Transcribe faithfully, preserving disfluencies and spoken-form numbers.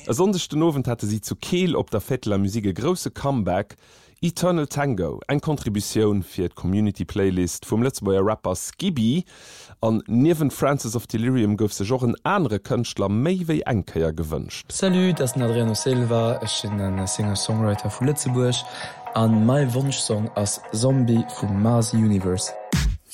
A sondechten Novent hatte sie zu Kehl op der Vettler Musik e grosse Comeback, Eternal Tango, eng Kontributionioun fir d Community-Playlist vum Letzbauer Rapper Skibby, an niewen Francis of Delirium gouf se joch een andere Kënchtler méi wéi engkeier gewëncht. Salut, das Adriano Silva, ech bin en Singer-Songwriter vu Lützeburg, an mei Wunschsong ass Zombie vum Mars Universe.